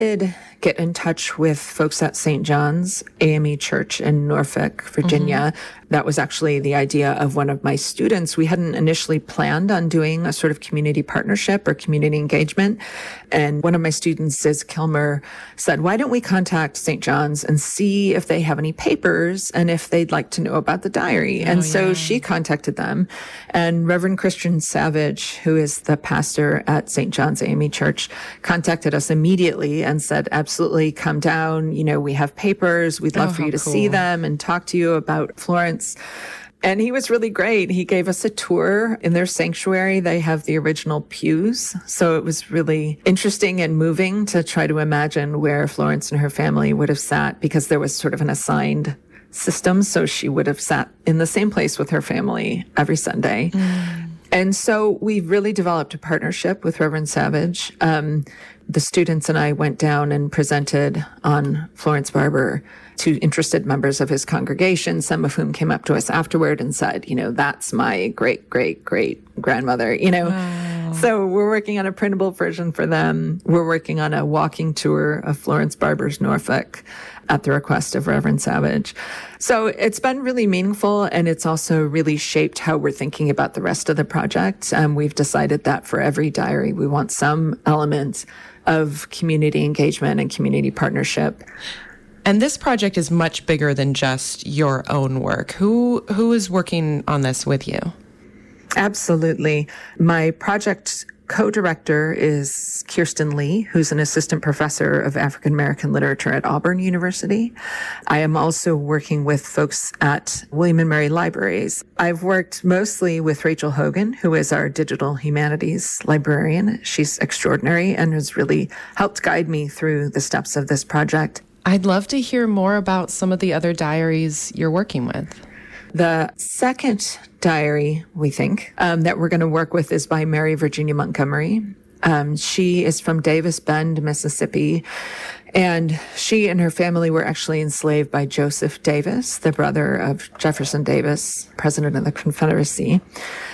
did get in touch with folks at St. John's AME Church in Norfolk, Virginia. That was actually the idea of one of my students. We hadn't initially planned on doing a sort of community partnership or community engagement. And one of my students, Ziz Kilmer, said, why don't we contact St. John's and see if they have any papers and if they'd like to know about the diary? So she contacted them. And Reverend Christian Savage, who is the pastor at St. John's AME Church, contacted us immediately and said, absolutely, come down. You know, we have papers. We'd love for you to see them and talk to you about Florence. And he was really great. He gave us a tour in their sanctuary. They have the original pews. So it was really interesting and moving to try to imagine where Florence and her family would have sat, because there was sort of an assigned system. So she would have sat in the same place with her family every Sunday. And so we really developed a partnership with Reverend Savage. The students and I went down and presented on Florence Barber to interested members of his congregation, some of whom came up to us afterward and said, you know, that's my great-great-great-grandmother, you know. Wow. So we're working on a printable version for them. We're working on a walking tour of Florence Barber's Norfolk at the request of Reverend Savage. So it's been really meaningful, and it's also really shaped how we're thinking about the rest of the project. We've decided that for every diary, we want some element of community engagement and community partnership. And this project is much bigger than just your own work. Who is working on this with you? Absolutely. My project co-director is Kirsten Lee, who's an assistant professor of African American literature at Auburn University. I am also working with folks at William and Mary Libraries. I've worked mostly with Rachel Hogan, who is our digital humanities librarian. She's extraordinary and has really helped guide me through the steps of this project. I'd love to hear more about some of the other diaries you're working with. The second diary, we think, that we're going to work with is by Mary Virginia Montgomery. She is from Davis Bend, Mississippi, and she and her family were actually enslaved by Joseph Davis, the brother of Jefferson Davis, president of the Confederacy.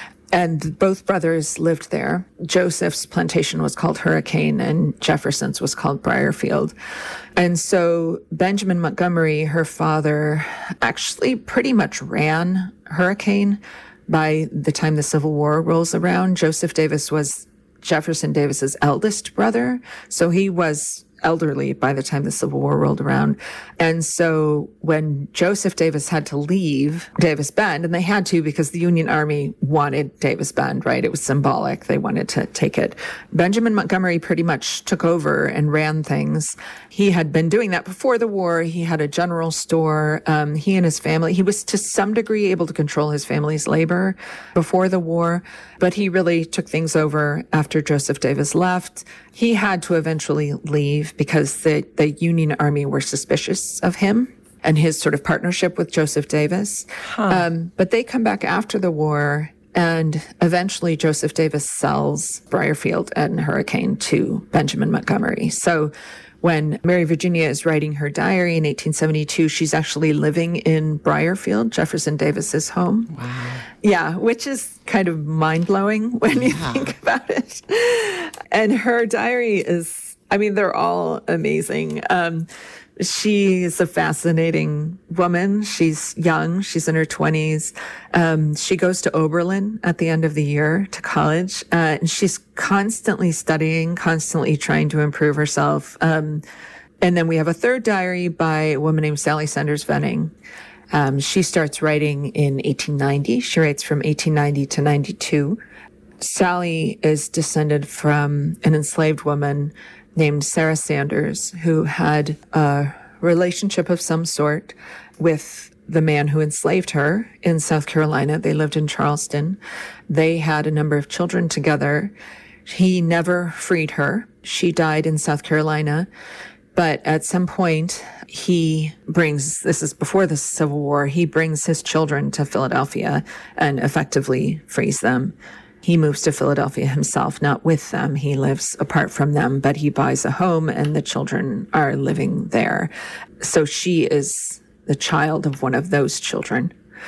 And both brothers lived there. Joseph's plantation was called Hurricane and Jefferson's was called Briarfield. And so Benjamin Montgomery, her father, actually pretty much ran Hurricane by the time the Civil War rolls around. Joseph Davis was Jefferson Davis's eldest brother. So he was elderly by the time the Civil War rolled around. And so when Joseph Davis had to leave Davis Bend, and they had to because the Union Army wanted Davis Bend, right? It was symbolic. They wanted to take it. Benjamin Montgomery pretty much took over and ran things. He had been doing that before the war. He had a general store. He and his family, he was to some degree able to control his family's labor before the war, but he really took things over after Joseph Davis left. He had to eventually leave because the Union Army were suspicious of him and his sort of partnership with Joseph Davis. But they come back after the war, and eventually Joseph Davis sells Briarfield and Hurricane to Benjamin Montgomery. So when Mary Virginia is writing her diary in 1872, she's actually living in Briarfield, Jefferson Davis's home. Wow. Yeah, which is kind of mind-blowing when you think about it. And her diary is, I mean, they're all amazing. She's a fascinating woman. She's young. She's in her 20s. She goes to Oberlin at the end of the year to college. And she's constantly studying, constantly trying to improve herself. And then we have a third diary by a woman named Sally Sanders Venning. She starts writing in 1890. She writes from 1890 to 92. Sally is descended from an enslaved woman named Sarah Sanders, who had a relationship of some sort with the man who enslaved her in South Carolina. They lived in Charleston. They had a number of children together. He never freed her. She died in South Carolina. But at some point, he brings, this is before the Civil War, he brings his children to Philadelphia and effectively frees them. He moves to Philadelphia himself, not with them. He lives apart from them, but he buys a home and the children are living there. So she is the child of one of those children.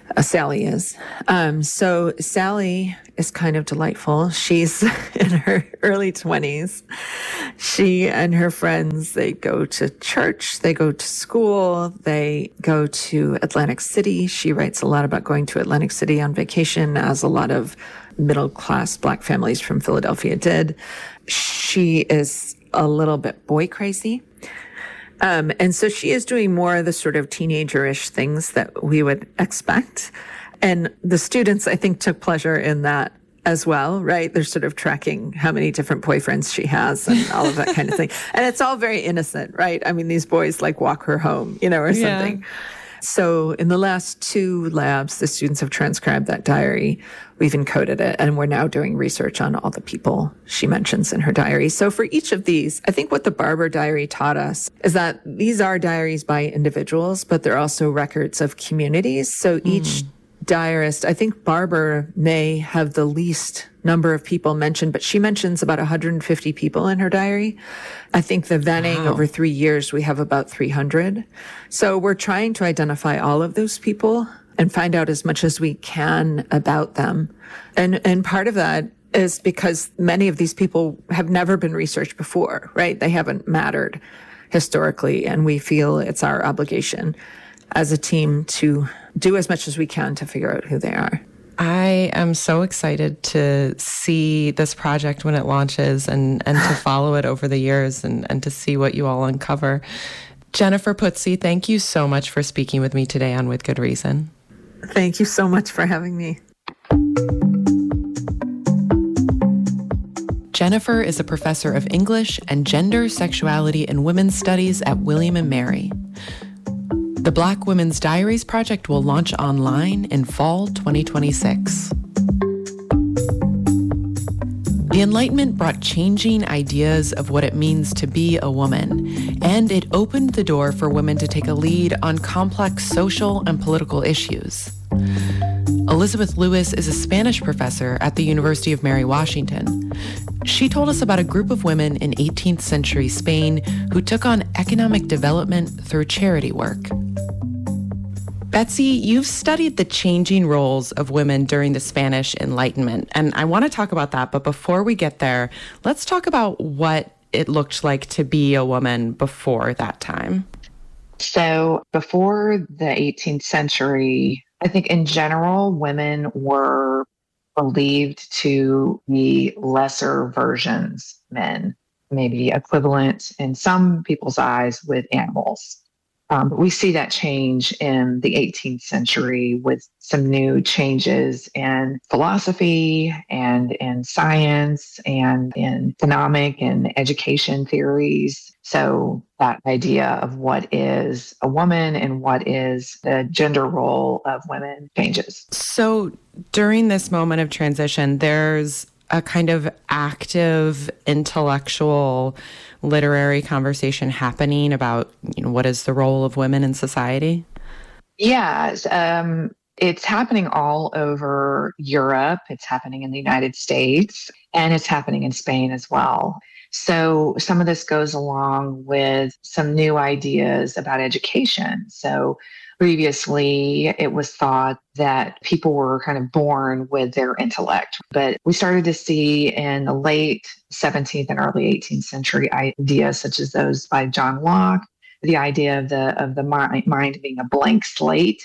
Sally is. So Sally is kind of delightful. She's in her early 20s. She and her friends, they go to church, they go to school, they go to Atlantic City. She writes a lot about going to Atlantic City on vacation, as a lot of middle-class Black families from Philadelphia did. She is a little bit boy crazy. And so she is doing more of the sort of teenager-ish things that we would expect. And the students, I think, took pleasure in that as well, right? They're sort of tracking how many different boyfriends she has and all of that kind of thing. And it's all very innocent, right? I mean, these boys like walk her home, or something. Yeah. So in the last 2 labs, the students have transcribed that diary. We've encoded it, and we're now doing research on all the people she mentions in her diary. So for each of these, I think what the Barber diary taught us is that these are diaries by individuals, but they're also records of communities. So each diarist, I think Barber may have the least number of people mentioned, but she mentions about 150 people in her diary. I think the Venning over 3 years, we have about 300. So we're trying to identify all of those people and find out as much as we can about them. And part of that is because many of these people have never been researched before, right? They haven't mattered historically, and we feel it's our obligation as a team to do as much as we can to figure out who they are. I am so excited to see this project when it launches and to follow it over the years and to see what you all uncover. Jennifer Putzi, thank you so much for speaking with me today on With Good Reason. Thank you so much for having me. Jennifer is a professor of English and gender, sexuality, and women's studies at William & Mary. The Black Women's Diaries Project will launch online in fall 2026. The Enlightenment brought changing ideas of what it means to be a woman, and it opened the door for women to take a lead on complex social and political issues. Elizabeth Lewis is a Spanish professor at the University of Mary Washington. She told us about a group of women in 18th century Spain who took on economic development through charity work. Betsy, you've studied the changing roles of women during the Spanish Enlightenment, and I want to talk about that. But before we get there, let's talk about what it looked like to be a woman before that time. So before the 18th century, I think in general, women were believed to be lesser versions of men, maybe equivalent in some people's eyes with animals. But we see that change in the 18th century with some new changes in philosophy and in science and in economic and education theories. So that idea of what is a woman and what is the gender role of women changes. So during this moment of transition, there's a kind of active intellectual literary conversation happening about, what is the role of women in society? Yes. It's happening all over Europe. It's happening in the United States, and it's happening in Spain as well. So some of this goes along with some new ideas about education. So previously, it was thought that people were kind of born with their intellect, but we started to see in the late 17th and early 18th century ideas such as those by John Locke, the idea of the mind being a blank slate,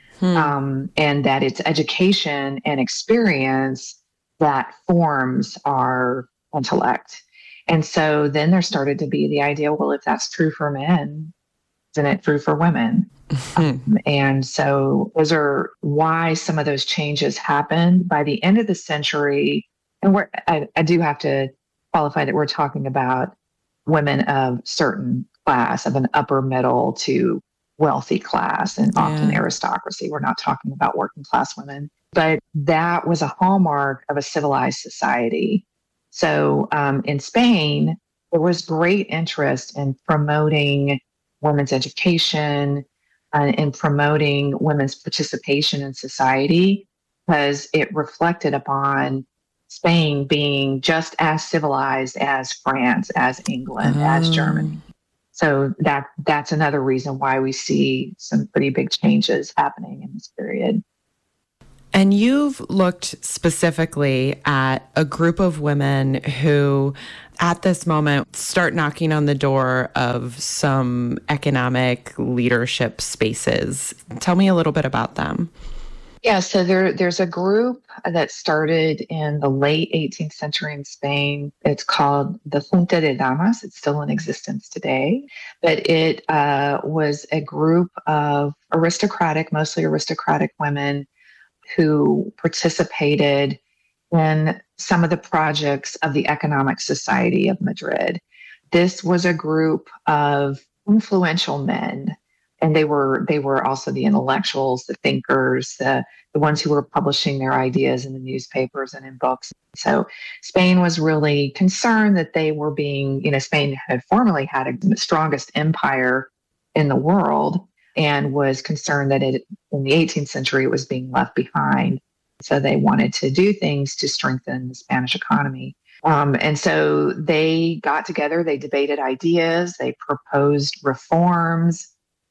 and that it's education and experience that forms our intellect. And so then there started to be the idea, well, if that's true for men, isn't it true for women? And so those are why some of those changes happened by the end of the century. And I do have to qualify that we're talking about women of certain class, of an upper middle to wealthy class, and often aristocracy. We're not talking about working class women, but that was a hallmark of a civilized society. So in Spain, there was great interest in promoting women's education and in promoting women's participation in society, because it reflected upon Spain being just as civilized as France, as England, as Germany. So that's another reason why we see some pretty big changes happening in this period. And you've looked specifically at a group of women who, at this moment, start knocking on the door of some economic leadership spaces. Tell me a little bit about them. Yeah, so there's a group that started in the late 18th century in Spain. It's called the Junta de Damas. It's still in existence today, but it was a group of mostly aristocratic women who participated in some of the projects of the Economic Society of Madrid. This was a group of influential men, and they were also the intellectuals, the thinkers, the ones who were publishing their ideas in the newspapers and in books. So Spain was really concerned that they were Spain had formerly had the strongest empire in the world and was concerned that in the 18th century it was being left behind. So they wanted to do things to strengthen the Spanish economy. And so they got together, they debated ideas, they proposed reforms.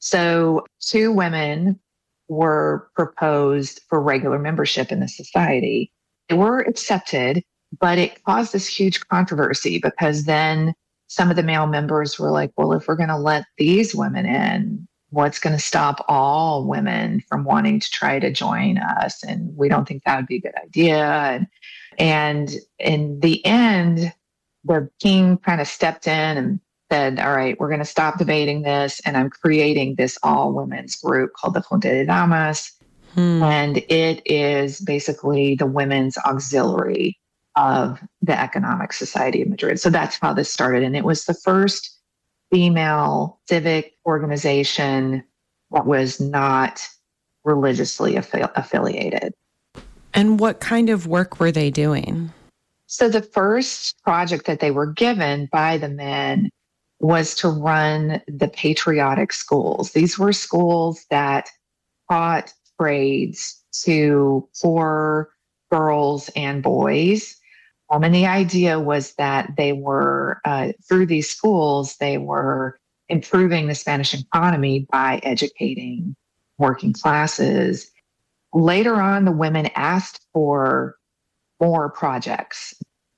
So 2 women were proposed for regular membership in the society. They were accepted, but it caused this huge controversy because then some of the male members were like, well, if we're going to let these women in, what's going to stop all women from wanting to try to join us? And we don't think that would be a good idea. And in the end, the king kind of stepped in and said, all right, we're going to stop debating this. And I'm creating this all women's group called the Junta de Damas. And it is basically the women's auxiliary of the Economic Society of Madrid. So that's how this started. And it was the first female civic organization that was not religiously affiliated. And what kind of work were they doing? So the first project that they were given by the men was to run the patriotic schools. These were schools that taught trades to poor girls and boys. And the idea was that they were, through these schools, they were improving the Spanish economy by educating working classes. Later on, the women asked for more projects.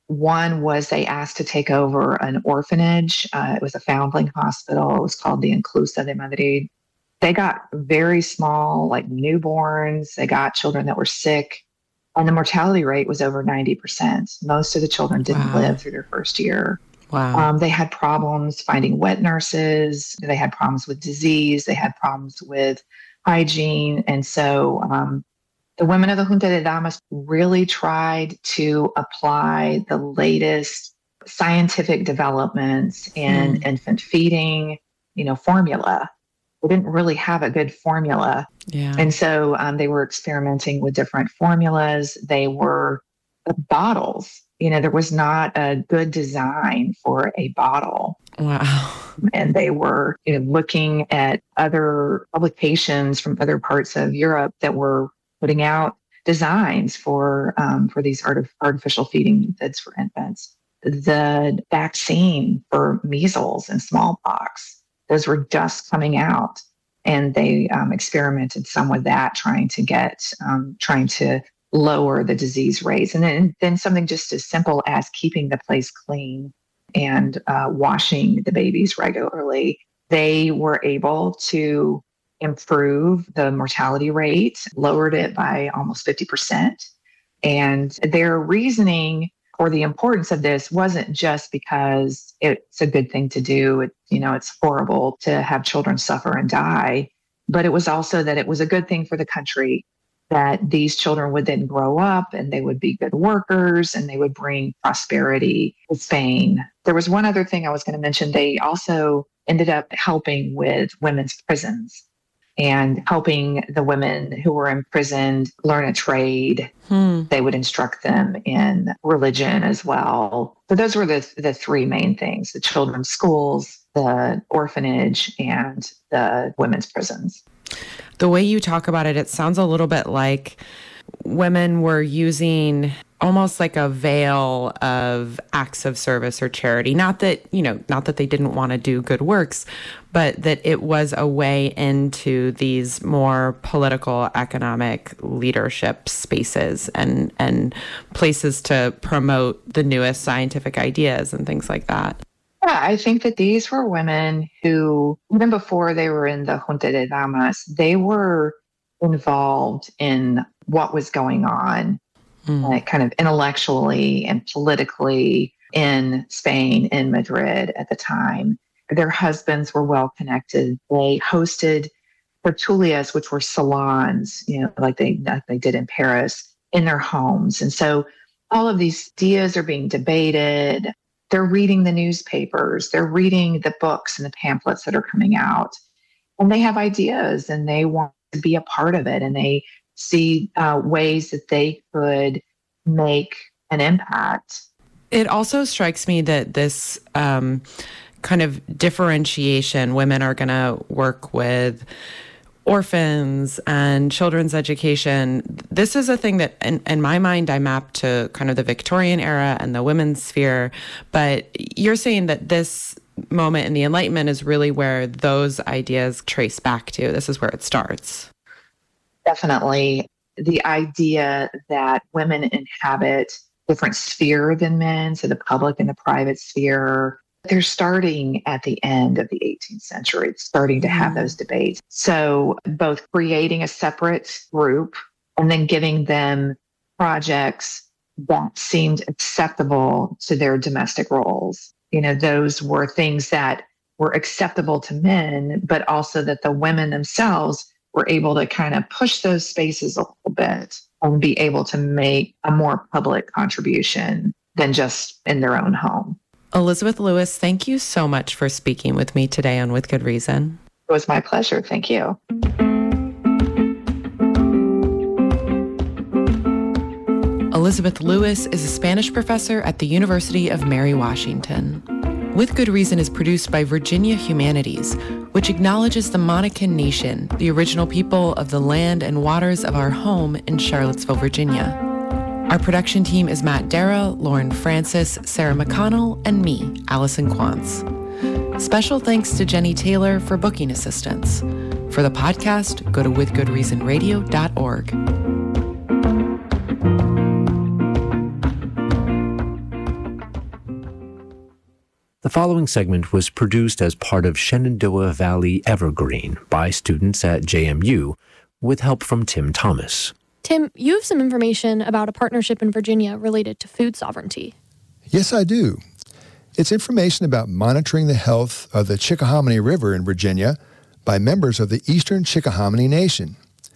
One was they asked to take over an orphanage. It was a foundling hospital. It was called the Inclusa de Madrid. They got very small, like newborns. They got children that were sick. And the mortality rate was over 90%. Most of the children didn't live through their first year. Wow. They had problems finding wet nurses. They had problems with disease. They had problems with hygiene. And so the women of the Junta de Damas really tried to apply the latest scientific developments in infant feeding, formula. They didn't really have a good formula. Yeah. And so they were experimenting with different formulas. They were bottles. There was not a good design for a bottle. Wow. And they were looking at other publications from other parts of Europe that were putting out designs for these artificial feeding methods for infants. The vaccine for measles and smallpox, those were just coming out. And they experimented some with that, trying to lower the disease rates. And then something just as simple as keeping the place clean and washing the babies regularly. They were able to improve the mortality rate, lowered it by almost 50%. And their reasoning for the importance of this wasn't just because it's a good thing to do. It's horrible to have children suffer and die, but it was also that it was a good thing for the country, that these children would then grow up and they would be good workers and they would bring prosperity to Spain. There was one other thing I was going to mention. They also ended up helping with women's prisons and helping the women who were imprisoned learn a trade. They would instruct them in religion as well. So those were the 3 main things: the children's schools, the orphanage, and the women's prisons. The way you talk about it, it sounds a little bit like women were using almost like a veil of acts of service or charity. Not that they didn't want to do good works, but that it was a way into these more political, economic leadership spaces and places to promote the newest scientific ideas and things like that. Yeah, I think that these were women who, even before they were in the Junta de Damas, they were involved in what was going on kind of intellectually and politically in Spain, in Madrid at the time. Their husbands were well connected. They hosted tertulias, which were salons, like they did in Paris, in their homes. And so all of these ideas are being debated. They're reading the newspapers. They're reading the books and the pamphlets that are coming out. And they have ideas and they want to be a part of it. And they see ways that they could make an impact. It also strikes me that this kind of differentiation, women are going to work with orphans and children's education. This is a thing that, in my mind, I map to kind of the Victorian era and the women's sphere. But you're saying that this moment in the Enlightenment is really where those ideas trace back to. This is where it starts. Definitely. The idea that women inhabit different sphere than men, so the public and the private sphere, they're starting at the end of the 18th century. It's starting to have those debates. So both creating a separate group and then giving them projects that seemed acceptable to their domestic roles. Those were things that were acceptable to men, but also that the women themselves were able to kind of push those spaces a little bit and be able to make a more public contribution than just in their own home. Elizabeth Lewis, thank you so much for speaking with me today on With Good Reason. It was my pleasure. Thank you. Elizabeth Lewis is a Spanish professor at the University of Mary Washington. With Good Reason is produced by Virginia Humanities, which acknowledges the Monacan Nation, the original people of the land and waters of our home in Charlottesville, Virginia. Our production team is Matt Dara, Lauren Francis, Sarah McConnell, and me, Allison Quantz. Special thanks to Jenny Taylor for booking assistance. For the podcast, go to withgoodreasonradio.org. The following segment was produced as part of Shenandoah Valley Evergreen by students at JMU with help from Tim Thomas. Tim, you have some information about a partnership in Virginia related to food sovereignty. Yes, I do. It's information about monitoring the health of the Chickahominy River in Virginia by members of the Eastern Chickahominy Nation.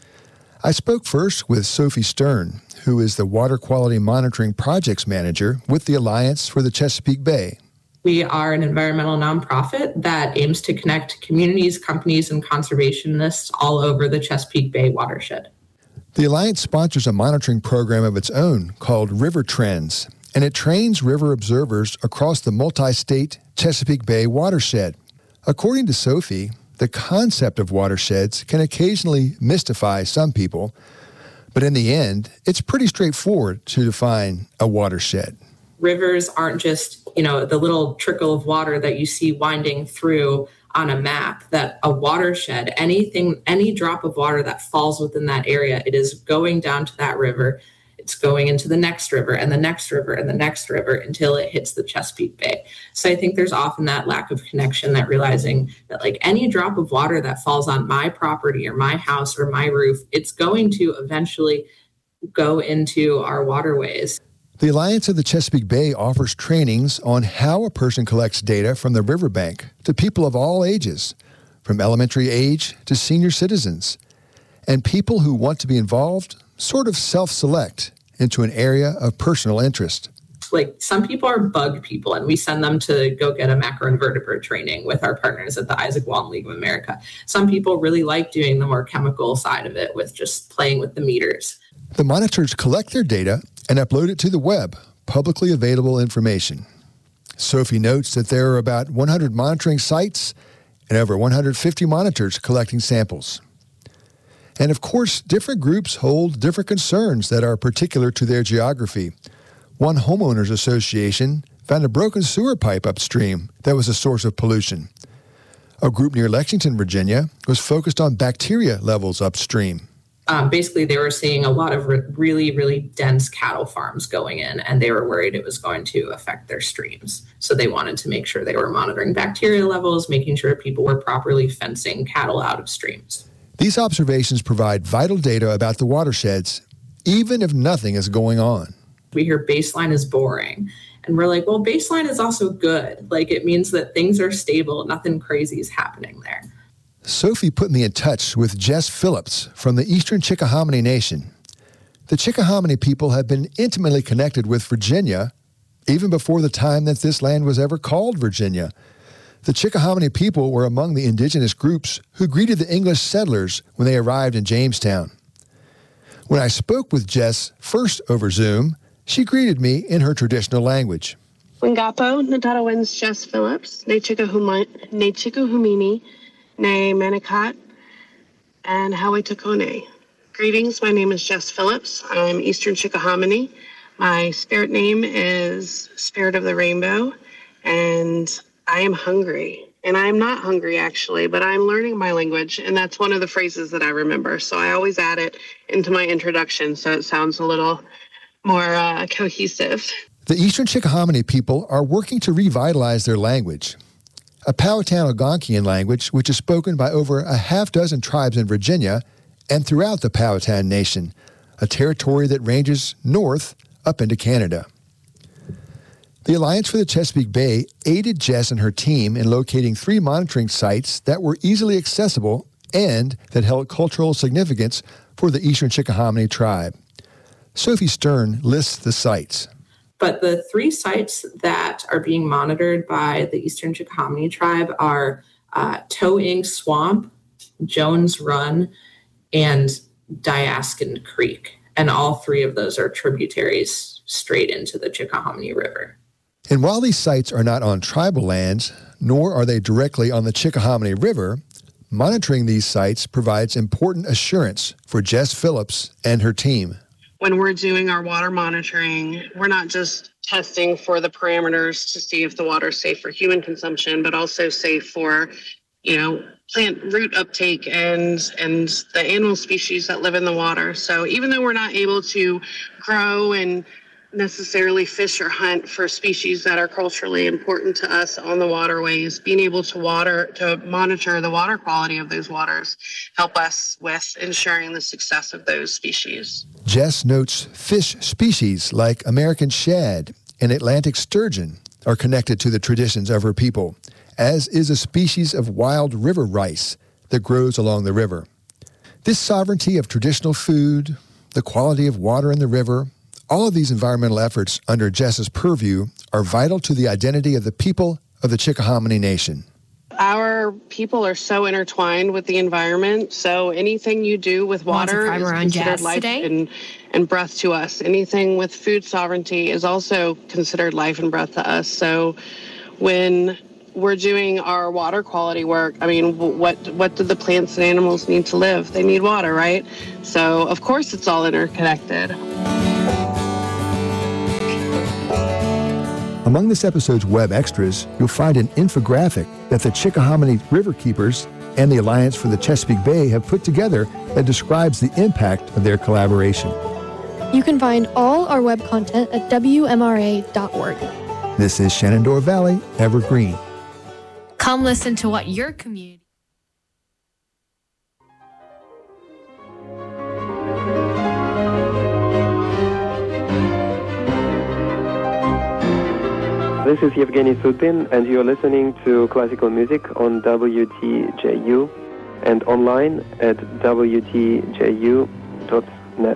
I spoke first with Sophie Stern, who is the Water Quality Monitoring Projects Manager with the Alliance for the Chesapeake Bay. We are an environmental nonprofit that aims to connect communities, companies, and conservationists all over the Chesapeake Bay watershed. The Alliance sponsors a monitoring program of its own called River Trends, and it trains river observers across the multi-state Chesapeake Bay watershed. According to Sophie, the concept of watersheds can occasionally mystify some people, but in the end, it's pretty straightforward to define a watershed. Rivers aren't just, the little trickle of water that you see winding through on a map. That a watershed, any drop of water that falls within that area, it is going down to that river. It's going into the next river and the next river and the next river until it hits the Chesapeake Bay. So I think there's often that lack of connection, that realizing that like any drop of water that falls on my property or my house or my roof, it's going to eventually go into our waterways. The Alliance of the Chesapeake Bay offers trainings on how a person collects data from the riverbank to people of all ages, from elementary age to senior citizens. And people who want to be involved sort of self-select into an area of personal interest. Like some people are bug people, and we send them to go get a macroinvertebrate training with our partners at the Isaac Walton League of America. Some people really like doing the more chemical side of it with just playing with the meters. The monitors collect their data and upload it to the web, publicly available information. Sophie notes that there are about 100 monitoring sites and over 150 monitors collecting samples. And of course, different groups hold different concerns that are particular to their geography. One homeowners association found a broken sewer pipe upstream that was a source of pollution. A group near Lexington, Virginia, was focused on bacteria levels upstream. Basically, they were seeing a lot of really, really dense cattle farms going in, and they were worried it was going to affect their streams. So they wanted to make sure they were monitoring bacteria levels, making sure people were properly fencing cattle out of streams. These observations provide vital data about the watersheds, even if nothing is going on. We hear baseline is boring. And we're like, well, baseline is also good. Like, it means that things are stable. Nothing crazy is happening there. Sophie put me in touch with Jess Phillips from the Eastern Chickahominy Nation. The Chickahominy people have been intimately connected with Virginia even before the time that this land was ever called Virginia. The Chickahominy people were among the indigenous groups who greeted the English settlers when they arrived in Jamestown. When I spoke with Jess first over Zoom, she greeted me in her traditional language. Wingapo, Natatawins, Jess Phillips, Nechikahumini, Ne Manikat, and Hawitakone. Greetings, my name is Jess Phillips. I'm Eastern Chickahominy. My spirit name is Spirit of the Rainbow, and I am hungry. And I'm not hungry, actually, but I'm learning my language, and that's one of the phrases that I remember. So I always add it into my introduction so it sounds a little more cohesive. The Eastern Chickahominy people are working to revitalize their language. A Powhatan Algonquian language which is spoken by over a half dozen tribes in Virginia and throughout the Powhatan Nation, a territory that ranges north up into Canada. The Alliance for the Chesapeake Bay aided Jess and her team in locating 3 monitoring sites that were easily accessible and that held cultural significance for the Eastern Chickahominy tribe. Sophie Stern lists the sites. But the 3 sites that are being monitored by the Eastern Chickahominy tribe are Toe Ink Swamp, Jones Run, and Diaskin Creek. And all 3 of those are tributaries straight into the Chickahominy River. And while these sites are not on tribal lands, nor are they directly on the Chickahominy River, monitoring these sites provides important assurance for Jess Phillips and her team. When we're doing our water monitoring, we're not just testing for the parameters to see if the water is safe for human consumption, but also safe for, plant root uptake and the animal species that live in the water. So even though we're not able to grow and necessarily fish or hunt for species that are culturally important to us on the waterways, being able to monitor the water quality of those waters help us with ensuring the success of those species. Jess notes fish species like American shad and Atlantic sturgeon are connected to the traditions of her people, as is a species of wild river rice that grows along the river. This sovereignty of traditional food, the quality of water in the river, all of these environmental efforts under Jess's purview are vital to the identity of the people of the Chickahominy Nation. Our people are so intertwined with the environment, so anything you do with water is considered life and breath to us. Anything with food sovereignty is also considered life and breath to us. So when we're doing our water quality work, what do the plants and animals need to live? They need water, right? So of course it's all interconnected. Among this episode's web extras, you'll find an infographic that the Chickahominy River Keepers and the Alliance for the Chesapeake Bay have put together that describes the impact of their collaboration. You can find all our web content at WMRA.org. This is Shenandoah Valley Evergreen. Come listen to what your community... This is Yevgeny Sutin, and you're listening to classical music on WTJU and online at WTJU.net.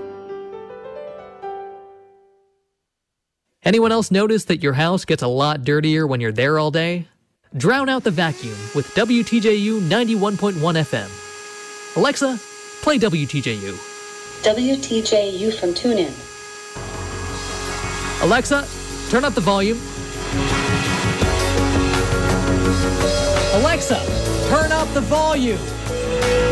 Anyone else notice that your house gets a lot dirtier when you're there all day? Drown out the vacuum with WTJU 91.1 FM. Alexa, play WTJU. WTJU from TuneIn. Alexa, turn up the volume. Alexa, turn up the volume.